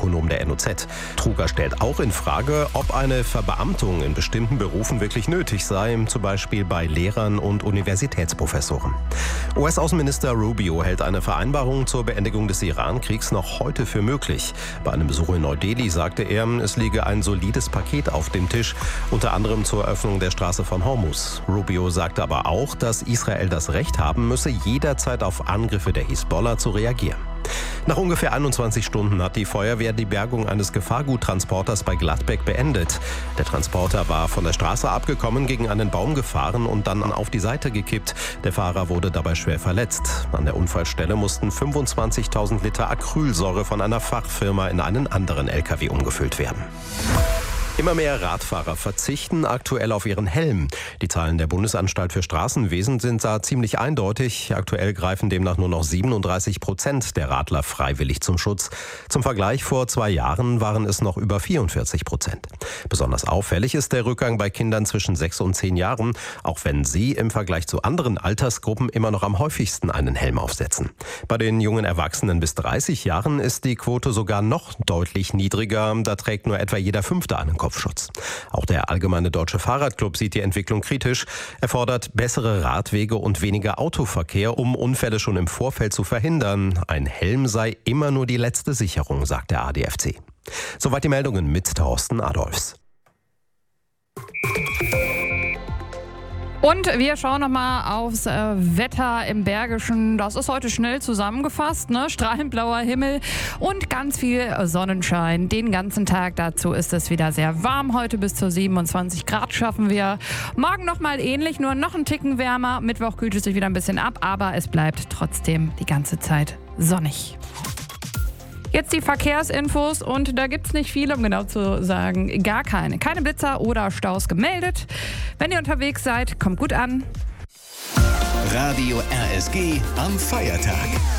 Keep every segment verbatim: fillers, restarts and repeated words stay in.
Ökonom der N O Z. Truger stellt auch in Frage, ob eine Verbeamtung in bestimmten Berufen wirklich nötig sei, zum Beispiel bei Lehrern und Universitätsprofessoren. U S-Außenminister Rubio hält eine Vereinbarung zur Beendigung des Iran-Kriegs noch heute für möglich. Bei einem Besuch in Neu-Delhi sagte er, es liege ein solides Paket auf dem Tisch, unter anderem zur Öffnung der Straße von Hormuz. Rubio sagte aber auch, dass Israel das Recht haben müsse, jederzeit auf Angriffe der Hisbollah zu reagieren. Nach ungefähr einundzwanzig Stunden hat die Feuerwehr die Bergung eines Gefahrguttransporters bei Gladbeck beendet. Der Transporter war von der Straße abgekommen, gegen einen Baum gefahren und dann auf die Seite gekippt. Der Fahrer wurde dabei schwer verletzt. An der Unfallstelle mussten fünfundzwanzigtausend Liter Acrylsäure von einer Fachfirma in einen anderen L K W umgefüllt werden. Immer mehr Radfahrer verzichten aktuell auf ihren Helm. Die Zahlen der Bundesanstalt für Straßenwesen sind da ziemlich eindeutig. Aktuell greifen demnach nur noch siebenunddreißig Prozent der Radler freiwillig zum Schutz. Zum Vergleich, vor zwei Jahren waren es noch über vierundvierzig Prozent. Besonders auffällig ist der Rückgang bei Kindern zwischen sechs und zehn Jahren, auch wenn sie im Vergleich zu anderen Altersgruppen immer noch am häufigsten einen Helm aufsetzen. Bei den jungen Erwachsenen bis dreißig Jahren ist die Quote sogar noch deutlich niedriger. Da trägt nur etwa jeder Fünfte einen Kopfschutz. Auch der Allgemeine Deutsche Fahrradclub sieht die Entwicklung kritisch. Er fordert bessere Radwege und weniger Autoverkehr, um Unfälle schon im Vorfeld zu verhindern. Ein Helm sei immer nur die letzte Sicherung, sagt der A D F C. Soweit die Meldungen mit Thorsten Adolfs. Und wir schauen nochmal aufs äh, Wetter im Bergischen. Das ist heute schnell zusammengefasst, ne? Strahlend blauer Himmel und ganz viel Sonnenschein. Den ganzen Tag dazu ist es wieder sehr warm. Heute bis zu siebenundzwanzig Grad schaffen wir. Morgen nochmal ähnlich, nur noch einen Ticken wärmer. Mittwoch kühlt es sich wieder ein bisschen ab, aber es bleibt trotzdem die ganze Zeit sonnig. Jetzt die Verkehrsinfos und da gibt's nicht viel, um genau zu sagen, gar keine. Keine Blitzer oder Staus gemeldet. Wenn ihr unterwegs seid, kommt gut an. Radio R S G am Feiertag.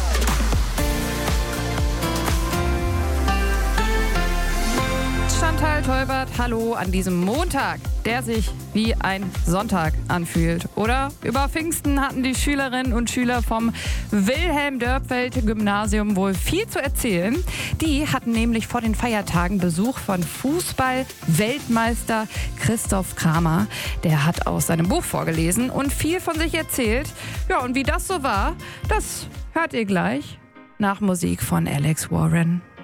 Chantal Teubert, hallo an diesem Montag, der sich wie ein Sonntag anfühlt. Oder über Pfingsten hatten die Schülerinnen und Schüler vom Wilhelm-Dörpfeld-Gymnasium wohl viel zu erzählen. Die hatten nämlich vor den Feiertagen Besuch von Fußball-Weltmeister Christoph Kramer. Der hat aus seinem Buch vorgelesen und viel von sich erzählt. Ja, und wie das so war, das hört ihr gleich nach Musik von Alex Warren.